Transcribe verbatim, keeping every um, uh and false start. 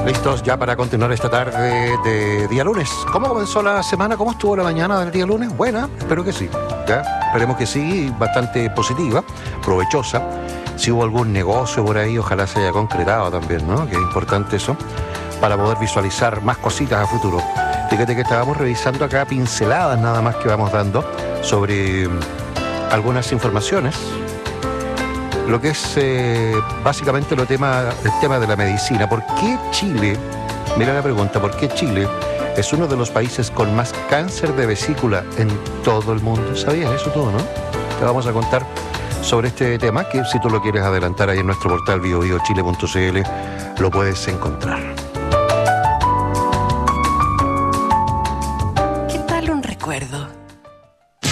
Listos ya para continuar esta tarde de día lunes. ¿Cómo comenzó la semana? ¿Cómo estuvo la mañana del día lunes? Buena, espero que sí. ¿Ya? Esperemos que sí, bastante positiva, provechosa. Si hubo algún negocio por ahí, ojalá se haya concretado también, ¿no? Que es importante eso, para poder visualizar más cositas a futuro. Fíjate que estábamos revisando acá pinceladas nada más que vamos dando sobre algunas informaciones. Lo que es eh, básicamente lo tema, el tema de la medicina. ¿Por qué Chile, mira la pregunta, ¿por qué Chile es uno de los países con más cáncer de vesícula en todo el mundo? ¿Sabías eso todo, no? Te vamos a contar sobre este tema, que si tú lo quieres adelantar ahí en nuestro portal bio bio chile punto c l lo puedes encontrar.